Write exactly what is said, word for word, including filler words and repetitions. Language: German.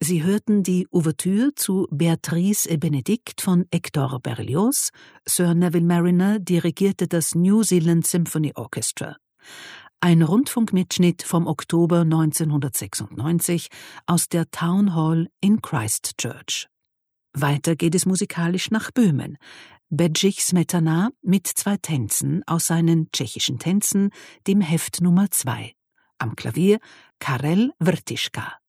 Sie hörten die Ouvertüre zu Béatrice et Bénédict von Hector Berlioz. Sir Neville Marriner dirigierte das New Zealand Symphony Orchestra. Ein Rundfunkmitschnitt vom Oktober neunzehnhundertsechsundneunzig aus der Town Hall in Christchurch. Weiter geht es musikalisch nach Böhmen. Bedřich Smetana mit zwei Tänzen aus seinen tschechischen Tänzen, dem Heft Nummer zwei. Am Klavier Karel Vrtiška.